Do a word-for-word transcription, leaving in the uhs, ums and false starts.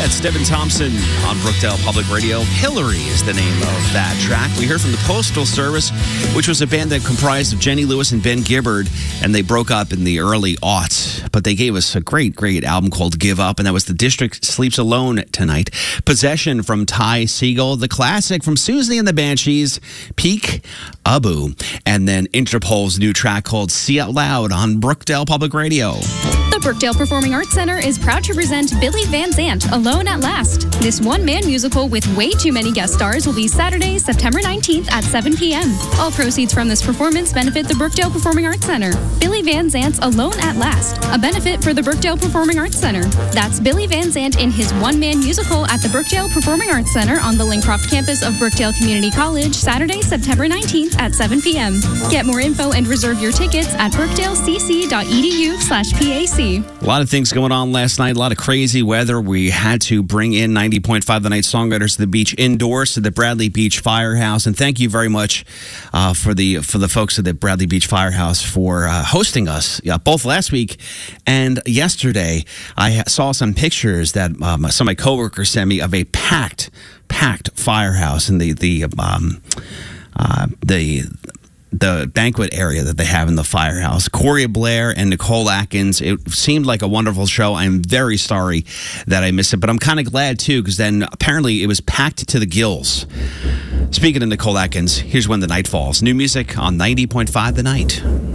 That's Devin Thompson on Brookdale Public Radio. Hillary is the name of that track. We heard from the Postal Service, which was a band that comprised of Jenny Lewis and Ben Gibbard, and they broke up in the early aughts. But they gave us a great, great album called Give Up, and that was The District Sleeps Alone Tonight. Possession from Ty Segall, the classic from Susie and the Banshees, Peek Abu, and then Interpol's new track called See Out Loud on Brookdale Public Radio. The Brookdale Performing Arts Center is proud to present Billy Van Zandt, Alone at Last. This one-man musical with way too many guest stars will be Saturday, September nineteenth at seven p.m. All proceeds from this performance benefit the Brookdale Performing Arts Center. Billy Van Zandt's Alone at Last, a benefit for the Brookdale Performing Arts Center. That's Billy Van Zandt in his one-man musical at the Brookdale Performing Arts Center on the Lincroft campus of Brookdale Community College, Saturday, September nineteenth at seven p.m. Get more info and reserve your tickets at brookdalecc.edu slash PAC. A lot of things going on last night, a lot of crazy weather. We had to bring in ninety point five The Night Songwriters to the beach indoors to the Bradley Beach Firehouse. And thank you very much uh, for the for the folks at the Bradley Beach Firehouse for uh, hosting us yeah, both last week and yesterday. I saw some pictures that um, some of my coworkers sent me of a packed, packed firehouse and the, the, um, uh, the, the banquet area that they have in the firehouse. Corey Blair and Nicole Atkins. It seemed like a wonderful show. I'm very sorry that I missed it, but I'm kind of glad too, because then apparently it was packed to the gills. Speaking of Nicole Atkins, here's When the Night Falls. New music on ninety point five The Night.